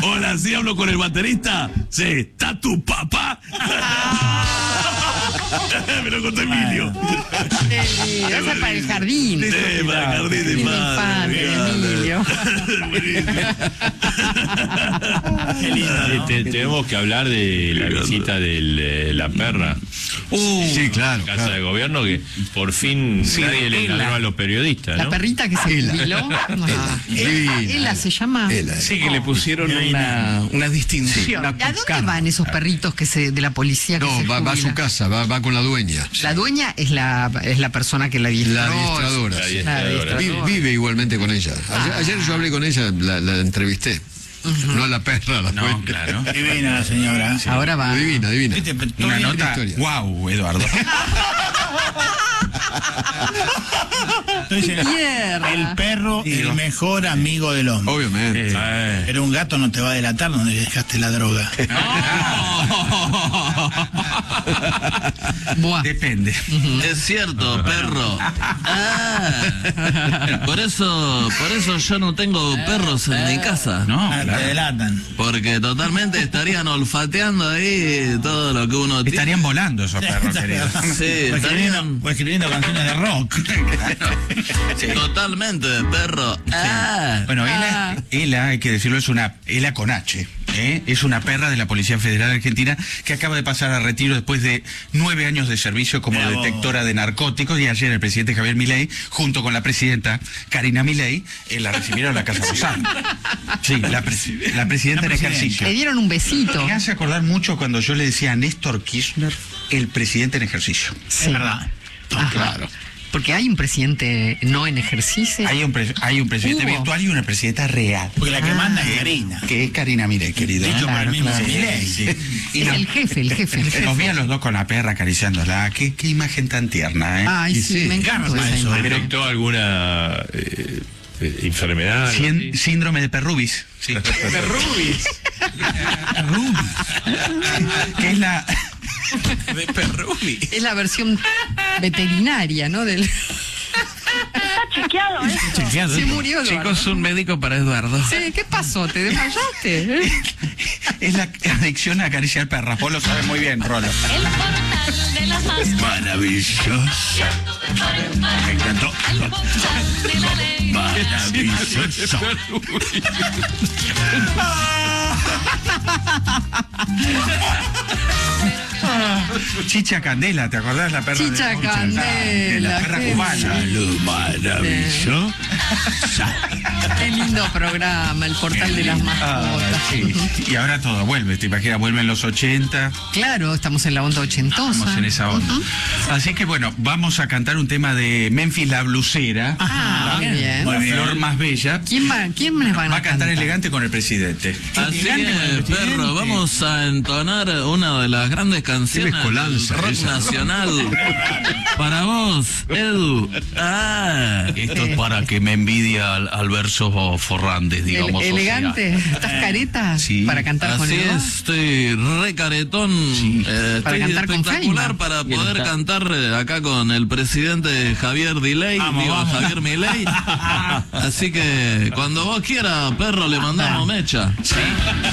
Hola, ¿sí hablo con el baterista? Sí, ¿está tu papá? Me lo contó Emilio. Esa es para el jardín. Sí, para el jardín de Padre, Emilio. Qué lindo, ¿no? Tenemos que hablar de la visita de la perra. Sí, claro. Casa de gobierno que por fin nadie le ganó a los periodistas, La ¿no? perrita que se jubiló. Ela se llama. Sí, que le pusieron una distinción. ¿A dónde van esos perritos de la policía que No, se va a su jubilan? casa, va con la dueña. La dueña es la persona que la adiestró. La adiestradora. La sí. adiestradora. Vive igualmente con ella. Ayer yo hablé con ella, la entrevisté. No a la perra, la No, dueña. claro. Divina la señora. Ahora va. Divina. Una nota. historia. Wow, Eduardo. Entonces, Tierra. el perro, el mejor amigo del hombre. Obviamente. Pero un gato no te va a delatar donde dejaste la droga. Buah. Depende. Es cierto, perro. Por eso yo no tengo perros en mi casa. No, Te claro. delatan. Porque totalmente estarían olfateando ahí todo lo que uno tiene. Estarían volando esos perros, querido. Sí, O estarían escribiendo canciones de rock. totalmente, perro. Bueno, Ela, hay que decirlo, Ela con H. Es una perra de la Policía Federal Argentina que acaba de pasar a retiro después de 9 años de servicio como Bravo. detectora de narcóticos, y ayer el presidente Javier Milei, junto con la presidenta Karina Milei, la recibieron a la Casa Rosada. Sí, la presidenta en ejercicio. Le dieron un besito. Me hace acordar mucho cuando yo le decía a Néstor Kirchner, el presidente en ejercicio. Sí. Es verdad. Ajá. Claro. Porque hay un presidente no en ejercicio. Hay un presidente Hubo. virtual y una presidenta real. Porque la que manda es Karina. Que es Karina Milei, querido. Dicho por el mismo Sí, Milei. sí. Y Es nos- el jefe. Los vi a los dos con la perra acariciándola. Qué imagen tan tierna, ¿eh? Ay, Y sí, sí. me encanta Garpa esa eso, imagen. ¿Detectó alguna enfermedad? Síndrome de Perrubis. Sí. Perrubis. Que es la... De Perrubis. Es la versión veterinaria, ¿no? Del... Se murió Eduardo. Chicos, un médico para Eduardo. Sí, ¿qué pasó? ¿Te desmayaste? Es la adicción a acariciar perras. Vos lo sabes muy bien, Rolo. El portal de la paz. Maravilloso. Me encantó. El portal de la ley. Maravilloso. Chicha Candela, ¿te acordás la perra? Chicha de Candela, la perra qué cubana. Salud, maravilloso. Qué lindo programa, el portal de las mascotas. Sí. Y ahora todo vuelve, te imaginas, vuelven los 80. Claro, estamos en la onda ochentosa. Estamos en esa onda. Así que bueno, vamos a cantar un tema de Memphis la blusera. Ah, muy bien. La flor más bella. ¿Quién les van Va a a cantar elegante con el presidente. Así que, perro, vamos a entonar una de las grandes canciones del mezcolanza rock esa. nacional. Para vos, Edu. Esto es para que me envidie al verso Forrandes, digamos. Elegante, ¿estás careta Sí. para cantar con Así él? es, estoy re caretón. Para Estoy cantar con espectacular Feynman. para poder cantar acá con el presidente Javier Javier Milei. Así que cuando vos quieras, perro, le mandamos mecha.